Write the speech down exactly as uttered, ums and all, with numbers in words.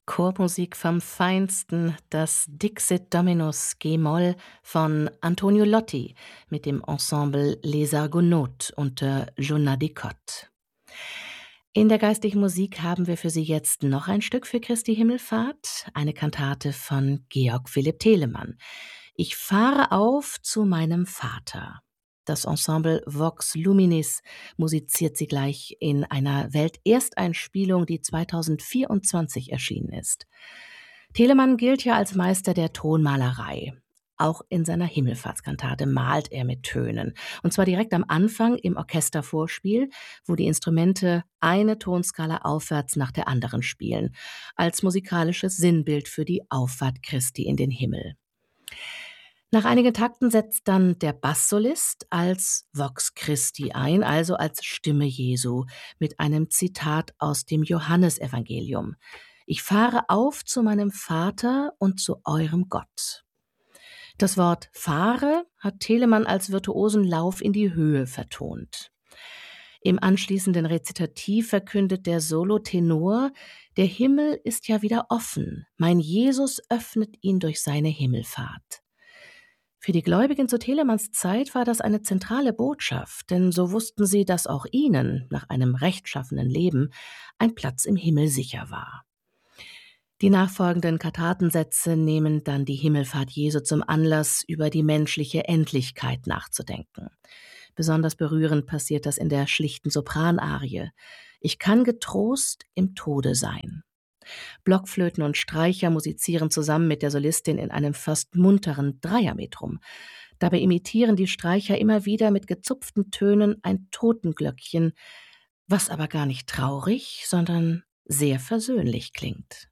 Chormusik vom Feinsten, das Dixit Dominus G-Moll von Antonio Lotti mit dem Ensemble Les Argonautes unter Jonas Descotes. In der geistlichen Musik haben wir für Sie jetzt noch ein Stück für Christi Himmelfahrt, eine Kantate von Georg Philipp Telemann. Ich fahre auf zu meinem Vater. Das Ensemble Vox Luminis musiziert sie gleich in einer Weltersteinspielung, die zweitausendvierundzwanzig erschienen ist. Telemann gilt ja als Meister der Tonmalerei. Auch in seiner Himmelfahrtskantate malt er mit Tönen. Und zwar direkt am Anfang im Orchestervorspiel, wo die Instrumente eine Tonskala aufwärts nach der anderen spielen, als musikalisches Sinnbild für die Auffahrt Christi in den Himmel. Nach einigen Takten setzt dann der Basssolist als Vox Christi ein, also als Stimme Jesu, mit einem Zitat aus dem Johannesevangelium. Ich fahre auf zu meinem Vater und zu eurem Gott. Das Wort fahre hat Telemann als virtuosen Lauf in die Höhe vertont. Im anschließenden Rezitativ verkündet der Solotenor, der Himmel ist ja wieder offen, mein Jesus öffnet ihn durch seine Himmelfahrt. Für die Gläubigen zu Telemanns Zeit war das eine zentrale Botschaft, denn so wussten sie, dass auch ihnen, nach einem rechtschaffenen Leben, ein Platz im Himmel sicher war. Die nachfolgenden Kantatensätze nehmen dann die Himmelfahrt Jesu zum Anlass, über die menschliche Endlichkeit nachzudenken. Besonders berührend passiert das in der schlichten Sopranarie. Ich kann getrost im Tode sein. Blockflöten und Streicher musizieren zusammen mit der Solistin in einem fast munteren Dreiermetrum. Dabei imitieren die Streicher immer wieder mit gezupften Tönen ein Totenglöckchen, was aber gar nicht traurig, sondern sehr versöhnlich klingt.